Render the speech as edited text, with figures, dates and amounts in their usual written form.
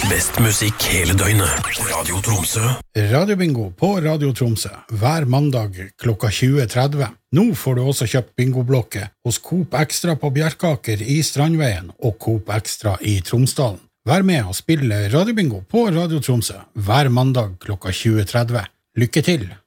Best musikk hele døgnet. Radio Tromsø. Radiobingo på Radio Tromsø. Hver mandag klokka 20.30. Nå får du også kjøpt bingoblokke hos Coop Extra på Bjerkaker i Strandveien og Coop Extra i Tromsdalen. Vær med og spille radiobingo på Radio Tromsø hver mandag klokka 20.30. Lykke til!